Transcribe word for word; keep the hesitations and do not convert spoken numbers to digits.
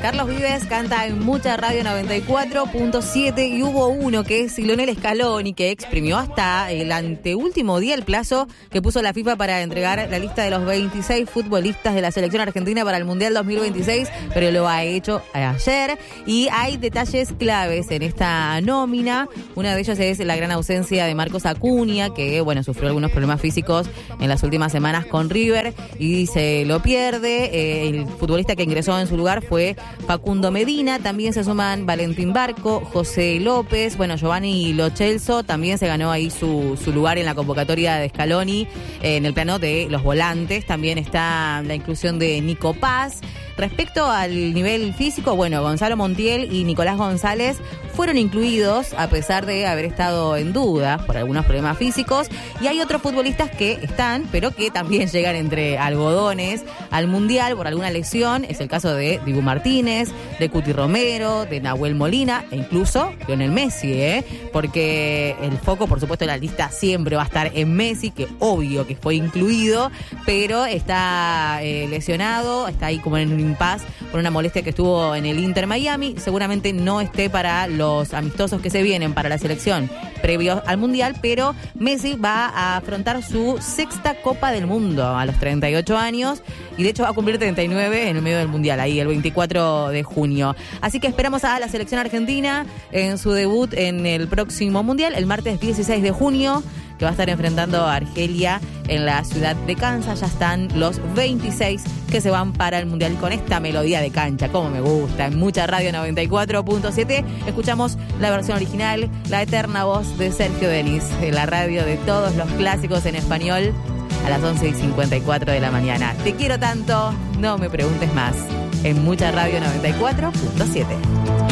Carlos Vives canta en Mucha Radio noventa y cuatro punto siete y hubo uno que es Lionel Scaloni, que exprimió hasta el anteúltimo día el plazo que puso la FIFA para entregar la lista de los veintiséis futbolistas de la selección argentina para el Mundial dos mil veintiséis, pero lo ha hecho ayer y hay detalles claves en esta nómina. Una de ellas es la gran ausencia de Marcos Acuña, que bueno, sufrió algunos problemas físicos en las últimas semanas con River y se lo pierde. Eh, el futbolista que ingresó en su lugar fue Facundo Medina. También se suman Valentín Barco, José López, bueno, Giovanni Lo Celso también se ganó ahí su, su lugar en la convocatoria de Scaloni eh, en el plano de los volantes. También está la inclusión de Nico Paz. Respecto al nivel físico, bueno, Gonzalo Montiel y Nicolás González fueron incluidos a pesar de haber estado en duda por algunos problemas físicos, y hay otros futbolistas que están, pero que también llegan entre algodones al Mundial por alguna lesión. Es el caso de Dibu Martínez, de Cuti Romero, de Nahuel Molina e incluso Lionel Messi, ¿eh? Porque el foco, por supuesto, de la lista siempre va a estar en Messi, que obvio que fue incluido, pero está eh, lesionado, está ahí como en un impasse por una molestia que estuvo en el Inter Miami. Seguramente no esté para los amistosos que se vienen para la selección previo al Mundial, pero Messi va a afrontar su sexta Copa del Mundo a los treinta y ocho años y de hecho va a cumplir treinta y nueve en el medio del Mundial, ahí el veinticuatro de junio. Así que esperamos a la selección argentina en su debut en el próximo Mundial, el martes dieciséis de junio, que va a estar enfrentando a Argelia en la ciudad de Kansas. Ya están los veintiséis que se van para el Mundial con esta melodía de cancha, como me gusta. En Mucha Radio noventa y cuatro punto siete escuchamos la versión original, la eterna voz de Sergio Denis, de la radio de todos los clásicos en español, a las once y cincuenta y cuatro de la mañana. Te quiero tanto, no me preguntes más. En Mucha Radio noventa y cuatro punto siete.